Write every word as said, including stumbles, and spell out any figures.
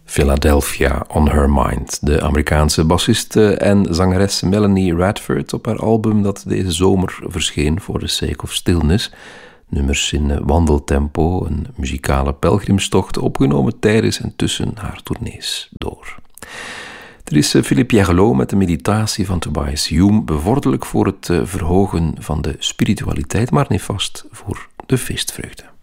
Philadelphia on Her Mind. De Amerikaanse bassiste en zangeres Melanie Radford op haar album dat deze zomer verscheen, For the Sake of Stillness. Nummers in wandeltempo, een muzikale pelgrimstocht opgenomen tijdens en tussen haar tournees door. Er is Philippe Jagelot met de meditatie van Tobias Hume, bevorderlijk voor het verhogen van de spiritualiteit, maar nefast voor de feestvreugde.